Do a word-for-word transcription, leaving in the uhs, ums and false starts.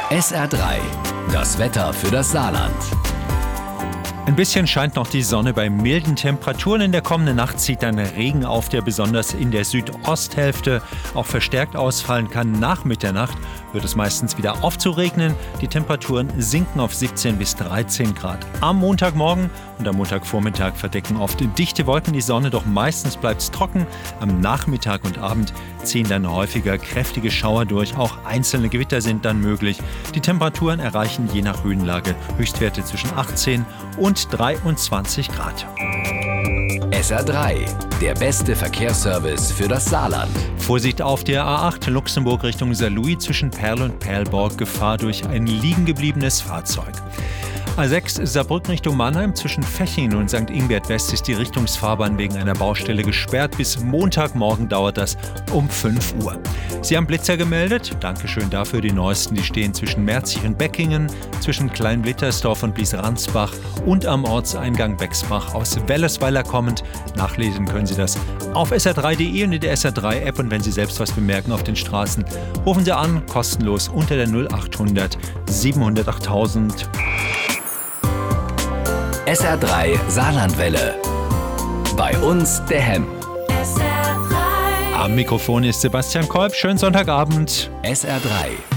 S R drei, das Wetter für das Saarland. Ein bisschen scheint noch die Sonne bei milden Temperaturen. In der kommenden Nacht zieht dann Regen auf, der besonders in der Südosthälfte auch verstärkt ausfallen kann. Nach Mitternacht wird es meistens wieder aufzuregnen. Die Temperaturen sinken auf siebzehn bis dreizehn Grad. Am Montagmorgen und am Montagvormittag verdecken oft dichte Wolken die Sonne, doch meistens bleibt es trocken. Am Nachmittag und Abend ziehen dann häufiger kräftige Schauer durch. Auch einzelne Gewitter sind dann möglich. Die Temperaturen erreichen je nach Höhenlage Höchstwerte zwischen achtzehn und dreiundzwanzig Grad. S R drei, der beste Verkehrsservice für das Saarland. Vorsicht auf der A acht Luxemburg Richtung Saarlouis zwischen Perl und Perlborg. Gefahr durch ein liegengebliebenes Fahrzeug. A sechs Saarbrücken Richtung Mannheim zwischen Fechingen und Sankt Ingbert West ist die Richtungsfahrbahn wegen einer Baustelle gesperrt. Bis Montagmorgen dauert das um fünf Uhr. Sie haben Blitzer gemeldet. Dankeschön dafür. Die neuesten, die stehen zwischen Merzig und Beckingen, zwischen Kleinblittersdorf und Bliesransbach und am Ortseingang Bexbach aus Wellersweiler kommend. Nachlesen können Sie das auf S R drei punkt de und in der S R drei App. Und wenn Sie selbst was bemerken auf den Straßen, rufen Sie an, kostenlos unter der null achthundert siebenhundert achttausend. S R drei Saarlandwelle. Bei uns der Hemm. Am Mikrofon ist Sebastian Kolb. Schönen Sonntagabend. S R drei